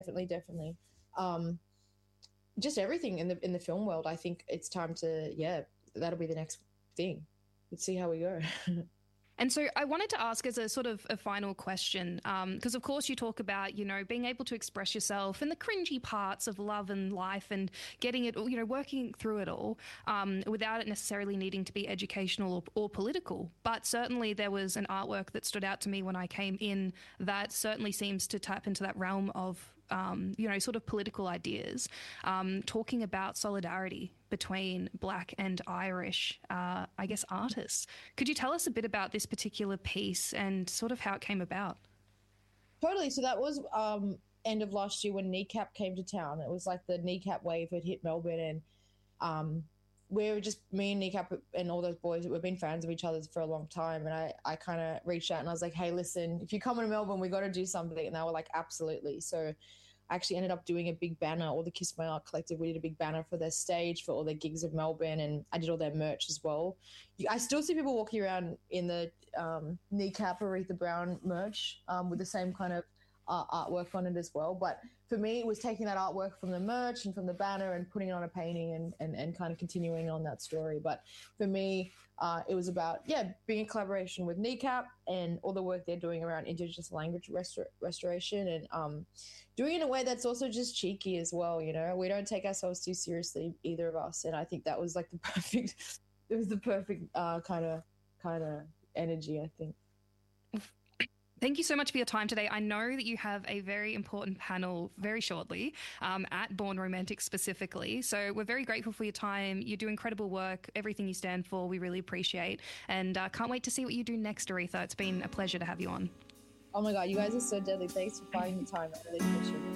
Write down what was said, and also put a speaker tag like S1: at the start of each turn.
S1: definitely. Um, just everything in the film world. I think it's time to, yeah, that'll be the next thing. Let's see how we go.
S2: And so I wanted to ask as a sort of a final question, because of course you talk about, being able to express yourself and the cringy parts of love and life and getting it, working through it all without it necessarily needing to be educational or political. But certainly there was an artwork that stood out to me when I came in that certainly seems to tap into that realm of sort of political ideas, talking about solidarity between Black and Irish, I guess, artists. Could you tell us a bit about this particular piece and sort of how it came about?
S1: Totally. So that was end of last year when Kneecap came to town. It was like the Kneecap wave had hit Melbourne, and we were just me and Kneecap and all those boys. We've been fans of each other's for a long time, and I kind of reached out and I was like, "Hey, listen, if you come to Melbourne, we got to do something." And they were like, "Absolutely." So I actually ended up doing a big banner. All the Kiss My Art Collective, we did a big banner for their stage, for all their gigs of Melbourne, and I did all their merch as well. I still see people walking around in the Kneecap Aretha Brown merch with the same kind of artwork on it as well. But for me, it was taking that artwork from the merch and from the banner and putting it on a painting and kind of continuing on that story. But for me, it was about, yeah, being in collaboration with Kneecap and all the work they're doing around Indigenous language restoration, and doing it in a way that's also just cheeky as well. We don't take ourselves too seriously, either of us. And I think that was like the perfect, it was the perfect kind of energy, I think.
S2: Thank you so much for your time today. I know that you have a very important panel very shortly at Born Romantic specifically. So we're very grateful for your time. You do incredible work, everything you stand for, we really appreciate. And can't wait to see what you do next, Aretha. It's been a pleasure to have you on.
S1: Oh my God, you guys are so deadly. Thanks for finding the time. I really appreciate it.